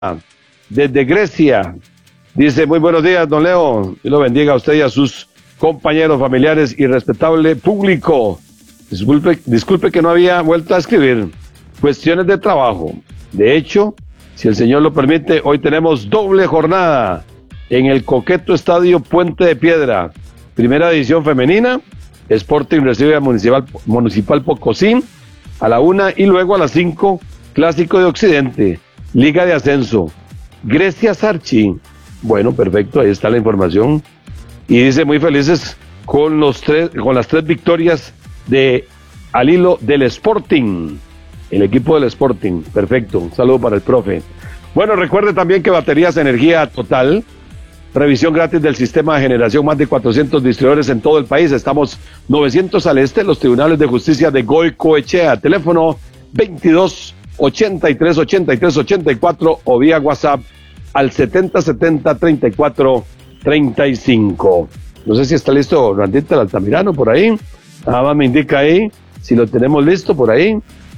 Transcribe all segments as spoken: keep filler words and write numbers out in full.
desde Grecia. Dice, muy buenos días, don Leo. Dios lo bendiga a usted y a sus compañeros, familiares y respetable público. Disculpe, disculpe que no había vuelto a escribir. Cuestiones de trabajo. De hecho, si el Señor lo permite, hoy tenemos doble jornada en el coqueto estadio Puente de Piedra. Primera edición femenina, Sporting recibe a Municipal, Municipal Pocosí a la una y luego a las cinco, Clásico de Occidente, Liga de Ascenso, Grecia Sarchi. Bueno, perfecto, ahí está la información. Y dice muy felices con los tres, con las tres victorias de al hilo del Sporting, el equipo del Sporting. Perfecto, un saludo para el profe. Bueno, recuerde también que Baterías Energía Total, revisión gratis del sistema de generación, más de cuatrocientos distribuidores en todo el país. Estamos novecientos al este, los tribunales de justicia de Goicoechea. Teléfono veintidós ochenta y tres ochenta y tres ochenta y cuatro o vía WhatsApp al setenta setenta treinta y cuatro treinta y cinco. No sé si está listo Randita el Altamirano por ahí. Nada más me indica ahí si lo tenemos listo por ahí.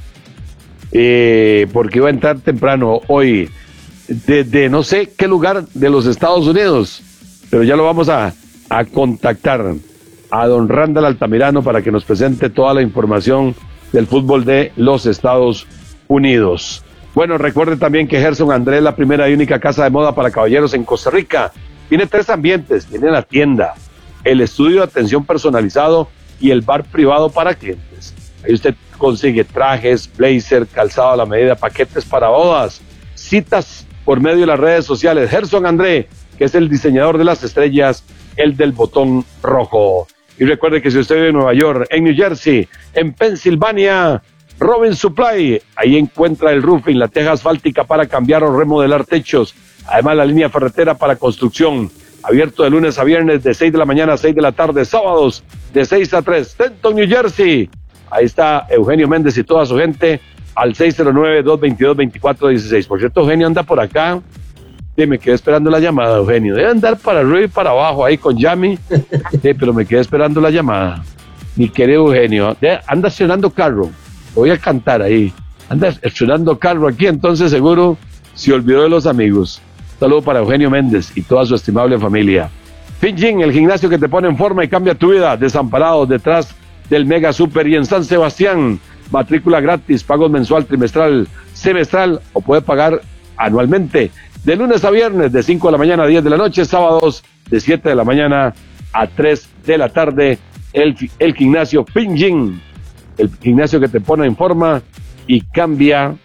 Eh, porque iba a entrar temprano hoy desde no sé qué lugar de los Estados Unidos, pero ya lo vamos a, a contactar a don Randall Altamirano para que nos presente toda la información del fútbol de los Estados Unidos. Bueno, recuerde también que Gerson André es la primera y única casa de moda para caballeros en Costa Rica. Tiene tres ambientes, tiene la tienda, el estudio de atención personalizado y el bar privado para clientes. Ahí usted consigue trajes, blazer, calzado a la medida, paquetes para bodas, citas por medio de las redes sociales. Gerson André, que es el diseñador de las estrellas, el del botón rojo. Y recuerde que si usted vive en Nueva York, en New Jersey, en Pensilvania, Robin Supply, ahí encuentra el roofing, la teja asfáltica para cambiar o remodelar techos. Además, la línea ferretera para construcción. Abierto de lunes a viernes de seis de la mañana a seis de la tarde, sábados de seis a tres. Denton, New Jersey. Ahí está Eugenio Méndez y toda su gente al seis cero nueve, dos veintidós, veinticuatro dieciséis. Por cierto, Eugenio anda por acá. Sí, me quedé esperando la llamada, Eugenio. Debe andar para arriba y para abajo ahí con Yami. Sí, pero me quedé esperando la llamada. Mi querido Eugenio, anda estrenando carro. Voy a cantar ahí. Anda estrenando carro aquí, entonces seguro se olvidó de los amigos. Un saludo para Eugenio Méndez y toda su estimable familia. Finjin, el gimnasio que te pone en forma y cambia tu vida. Desamparados detrás del Mega Super y en San Sebastián. Matrícula gratis, pagos mensual, trimestral, semestral o puede pagar anualmente. De lunes a viernes, de cinco de la mañana a diez de la noche, sábados de siete de la mañana a tres de la tarde. El, el gimnasio Finjin, el gimnasio que te pone en forma y cambia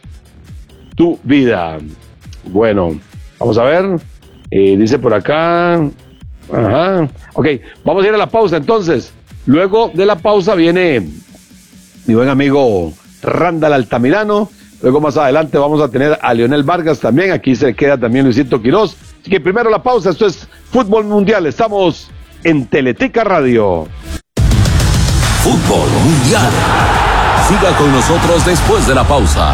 tu vida. Bueno, vamos a ver. Eh, dice por acá. Ajá. Ok, vamos a ir a la pausa entonces. Luego de la pausa viene mi buen amigo Randall Altamirano. Luego más adelante vamos a tener a Leonel Vargas también. Aquí se queda también Luisito Quiroz. Así que primero la pausa. Esto es Fútbol Mundial. Estamos en Teletica Radio. Fútbol Mundial. Siga con nosotros después de la pausa.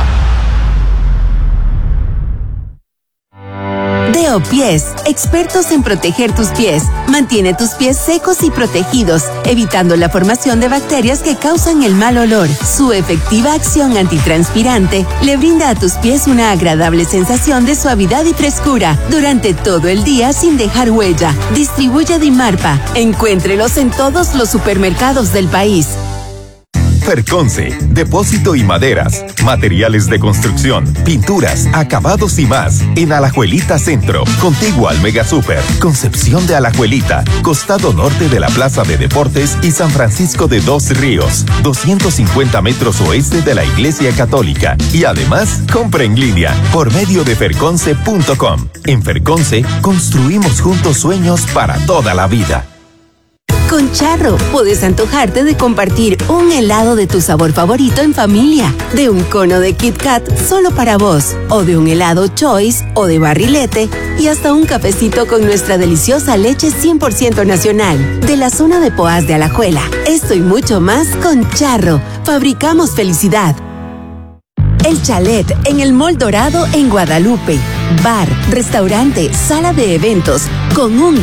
Deo Pies, expertos en proteger tus pies. Mantiene tus pies secos y protegidos, evitando la formación de bacterias que causan el mal olor. Su efectiva acción antitranspirante le brinda a tus pies una agradable sensación de suavidad y frescura durante todo el día sin dejar huella. Distribuye Dimarpa. Encuéntrelos en todos los supermercados del país. Ferconce, depósito y maderas, materiales de construcción, pinturas, acabados y más, en Alajuelita Centro, contiguo al Mega Super, Concepción de Alajuelita, costado norte de la Plaza de Deportes y San Francisco de Dos Ríos, doscientos cincuenta metros oeste de la Iglesia Católica. Y además, compra en línea por medio de ferconce punto com. En Ferconce, construimos juntos sueños para toda la vida. Con Charro, puedes antojarte de compartir un helado de tu sabor favorito en familia, de un cono de Kit Kat solo para vos, o de un helado Choice o de barrilete, y hasta un cafecito con nuestra deliciosa leche cien por ciento nacional, de la zona de Poás de Alajuela. Esto y mucho más con Charro. Fabricamos felicidad. El Chalet en el Mall Dorado en Guadalupe. Bar, restaurante, sala de eventos, con un